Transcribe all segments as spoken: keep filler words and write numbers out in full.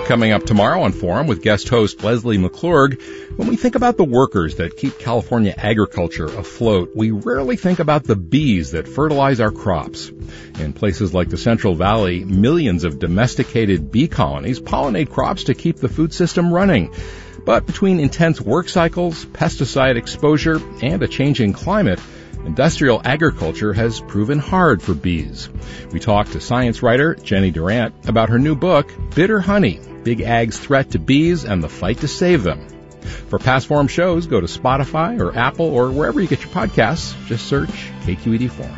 coming up tomorrow on Forum with guest host Leslie McClurg. When we think about the workers that keep California agriculture afloat, we rarely think about the bees that fertilize our crops. In places like the Central Valley, millions of domesticated bee colonies pollinate crops to keep the food system running. But between intense work cycles, pesticide exposure, and a changing climate, industrial agriculture has proven hard for bees. We talked to science writer Jenny Durant about her new book, Bitter Honey, Big Ag's Threat to Bees and the Fight to Save Them. For past Forum shows, go to Spotify or Apple or wherever you get your podcasts. Just search K Q E D Forum.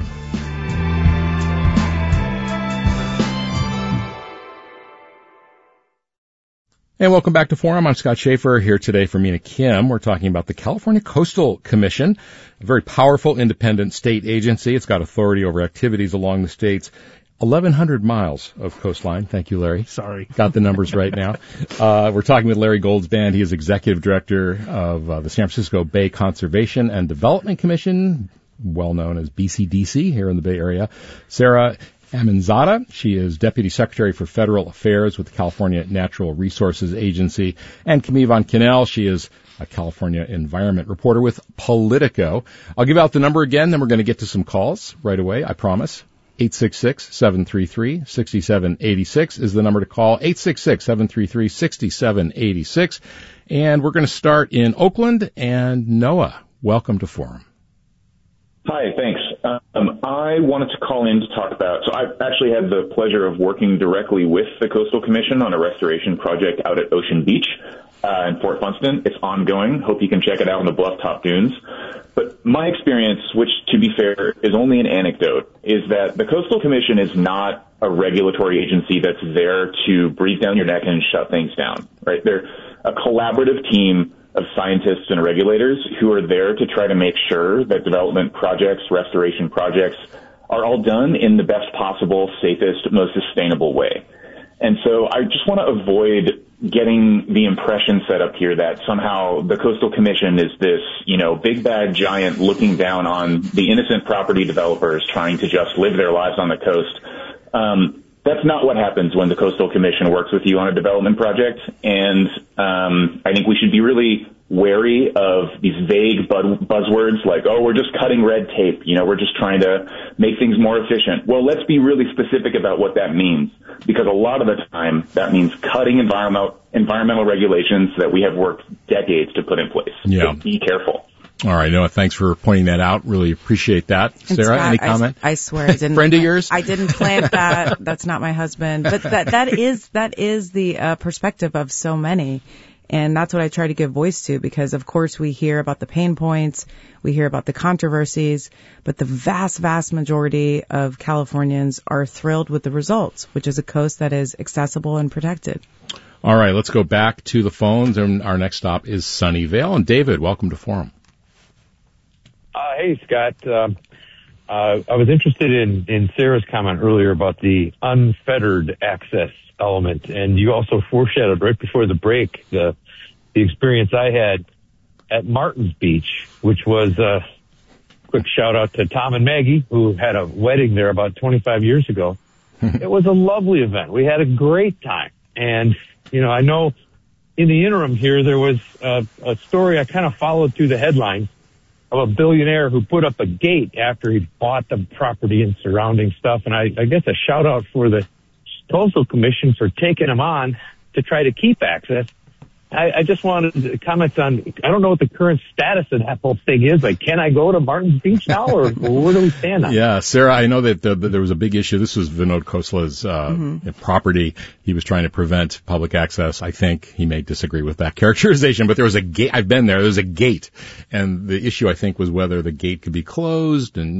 And welcome back to Forum. I'm Scott Schaefer here today for Mina Kim. We're talking about the California Coastal Commission, a very powerful independent state agency. It's got authority over activities along the state's eleven hundred miles of coastline. Thank you, Larry. Sorry. Got the numbers right now. Uh, we're talking with Larry Goldsband. He is executive director of uh, the San Francisco Bay Conservation and Development Commission, well known as B C D C here in the Bay Area. Sarah Aminzada. She is Deputy Secretary for Federal Affairs with the California Natural Resources Agency. And Camille Von Cannell. She is a California environment reporter with Politico. I'll give out the number again, then we're going to get to some calls right away, I promise. eight six six, seven three three, six seven eight six is the number to call. eight six six, seven three three, six seven eight six. And we're going to start in Oakland. And Noah, welcome to Forum. Hi, thanks. Um, I wanted to call in to talk about, so I actually had the pleasure of working directly with the Coastal Commission on a restoration project out at Ocean Beach uh, in Fort Funston. It's ongoing. Hope you can check it out on the Bluff Top Dunes. But my experience, which to be fair is only an anecdote, is that the Coastal Commission is not a regulatory agency that's there to breathe down your neck and shut things down, right? They're a collaborative team of scientists and regulators who are there to try to make sure that development projects, restoration projects are all done in the best possible, safest, most sustainable way. And so I just want to avoid getting the impression set up here that somehow the Coastal Commission is this, you know, big bad giant looking down on the innocent property developers trying to just live their lives on the coast. Um, That's not what happens when the Coastal Commission works with you on a development project, and um, I think we should be really wary of these vague buzzwords like, oh, we're just cutting red tape, you know, we're just trying to make things more efficient. Well, let's be really specific about what that means, because a lot of the time that means cutting environmental environmental regulations that we have worked decades to put in place. Yeah. So be careful. All right, Noah, thanks for pointing that out. Really appreciate that. And Sarah, Scott, any comment? I, I swear I didn't. Friend of yours? I didn't plant that. That's not my husband. But that that is that is the uh, perspective of so many, and that's what I try to give voice to. Because of course we hear about the pain points, we hear about the controversies, but the vast, vast majority of Californians are thrilled with the results, which is a coast that is accessible and protected. All right, let's go back to the phones, and our next stop is Sunnyvale. And David, welcome to Forum. Uh, hey, Scott. Uh, uh, I was interested in, in Sarah's comment earlier about the unfettered access element, and you also foreshadowed right before the break the the experience I had at Martins Beach, which was a quick shout out to Tom and Maggie, who had a wedding there about twenty-five years ago. It was a lovely event. We had a great time, and you know, I know in the interim here there was a, a story I kind of followed through the headlines of a billionaire who put up a gate after he bought the property and surrounding stuff. And I, I guess a shout out for the Coastal Commission for taking him on to try to keep access. I, I just wanted to comment on, I don't know what the current status of that whole thing is. Like, can I go to Martins Beach now, or where do we stand on it? Yeah, Sarah, I know that, uh, that there was a big issue. This was Vinod Khosla's uh, mm-hmm. property. He was trying to prevent public access. I think he may disagree with that characterization, but there was a gate. I've been there. There was a gate. And the issue, I think, was whether the gate could be closed and